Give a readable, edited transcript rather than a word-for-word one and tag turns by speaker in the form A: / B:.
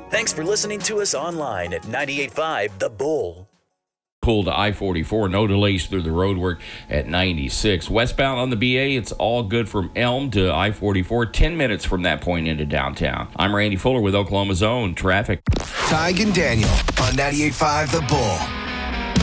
A: Thanks for listening to us online at 98.5 The Bull.
B: Pull to I-44, no delays through the roadwork at 96. Westbound on the BA, it's all good from Elm to I-44, 10 minutes from that point into downtown. I'm Randy Fuller with Oklahoma's Own Traffic.
C: Tig and Daniel on 98.5 The Bull.